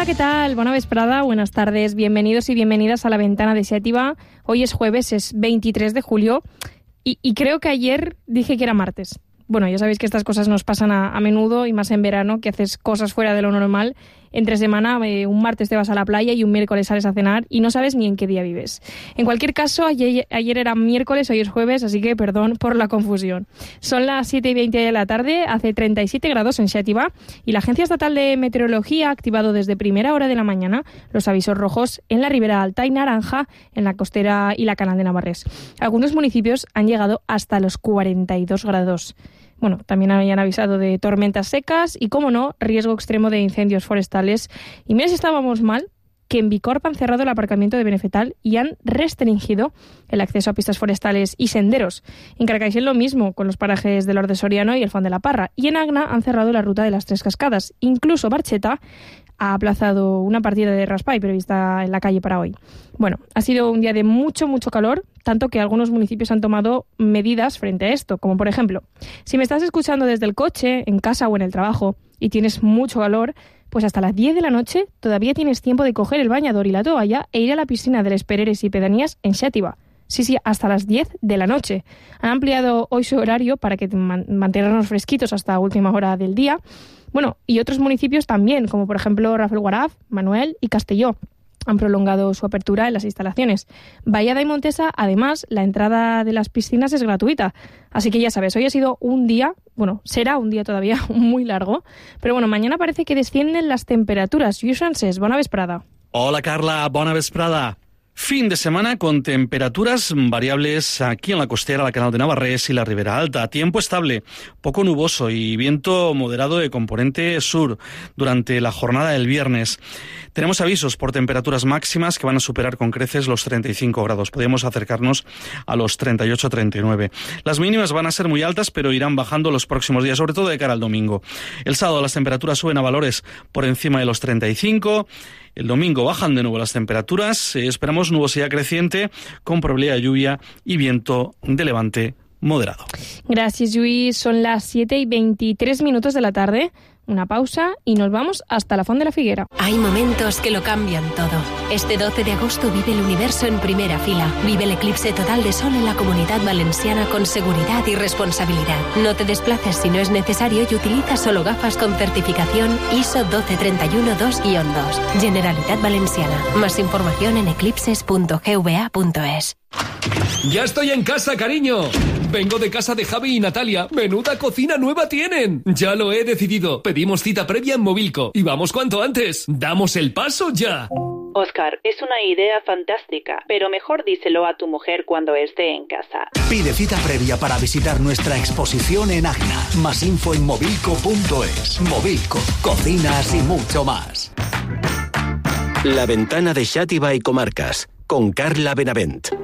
¿qué tal? Buena vesprada, buenas tardes, bienvenidos y bienvenidas a La Ventana de Xàtiva. Hoy es jueves, es 23 de julio y creo que ayer dije que era martes. Bueno, ya sabéis que estas cosas nos pasan a menudo y más en verano, que haces cosas fuera de lo normal. Entre semana, un martes te vas a la playa y un miércoles sales a cenar y no sabes ni en qué día vives. En cualquier caso, ayer era miércoles, hoy es jueves, así que perdón por la confusión. Son las 7:20 de la tarde, hace 37 grados en Xàtiva y la Agencia Estatal de Meteorología ha activado desde primera hora de la mañana los avisos rojos en la Ribera Alta y naranja en la costera y la Canal de Navarrés. Algunos municipios han llegado hasta los 42 grados. Bueno, también habían avisado de tormentas secas y, como no, riesgo extremo de incendios forestales. Y mira si estábamos mal, que en Bicorp han cerrado el aparcamiento de Benefetal y han restringido el acceso a pistas forestales y senderos. En Carcaixent lo mismo, con los parajes del Hort de Soriano y el Font de la Parra. Y en Agna han cerrado la ruta de las Tres Cascadas. Incluso Barcheta ha aplazado una partida de raspall prevista en la calle para hoy. Bueno, ha sido un día de mucho calor, tanto que algunos municipios han tomado medidas frente a esto, como por ejemplo, si me estás escuchando desde el coche, en casa o en el trabajo y tienes mucho calor, pues hasta las 10 de la noche todavía tienes tiempo de coger el bañador y la toalla e ir a la piscina de Les Pereres y Pedanías en Xàtiva. Sí, hasta las 10 de la noche. Han ampliado hoy su horario para que mantenernos fresquitos hasta última hora del día. Bueno, y otros municipios también, como por ejemplo Rafelguaraf, Manuel y Castelló, han prolongado su apertura en las instalaciones. Vallada y Montesa, además, la entrada de las piscinas es gratuita. Así que ya sabes, hoy ha sido un día, bueno, será un día todavía muy largo, pero bueno, mañana parece que descienden las temperaturas. Lluís Francesc, bona vesprada. Hola Carla, bona vesprada. Fin de semana con temperaturas variables aquí en la costera, la Canal de Navarrés y la Ribera Alta. Tiempo estable, poco nuboso y viento moderado de componente sur durante la jornada del viernes. Tenemos avisos por temperaturas máximas que van a superar con creces los 35 grados. Podemos acercarnos a los 38-39. Las mínimas van a ser muy altas, pero irán bajando los próximos días, sobre todo de cara al domingo. El sábado las temperaturas suben a valores por encima de los 35. El domingo bajan de nuevo las temperaturas. Esperamos nubosidad creciente con probabilidad de lluvia y viento de levante moderado. Gracias, Lluís. Son las 7:23 de la tarde. Una pausa y nos vamos hasta la Font de la Figuera. Hay momentos que lo cambian todo. Este 12 de agosto vive el universo en primera fila. Vive el eclipse total de sol en la Comunitat Valenciana con seguridad y responsabilidad. No te desplaces si no es necesario y utiliza solo gafas con certificación ISO 12312-2. Generalitat Valenciana. Más información en eclipses.gva.es. ¡Ya estoy en casa, cariño! Vengo de casa de Javi y Natalia. ¡Menuda cocina nueva tienen! Ya lo he decidido. Pedimos cita previa en Movilco. Y vamos cuanto antes. ¡Damos el paso ya! Oscar, es una idea fantástica, pero mejor díselo a tu mujer cuando esté en casa. Pide cita previa para visitar nuestra exposición en Agna. Más info en movilco.es. Movilco, cocinas y mucho más. La Ventana de Xàtiva y Comarcas, con Carla Benavent.